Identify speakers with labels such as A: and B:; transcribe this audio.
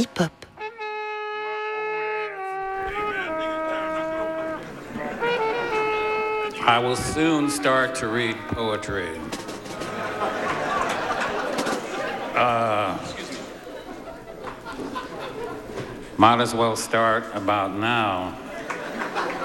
A: hip-hop.
B: I will soon start to read poetry. Might as well start about now.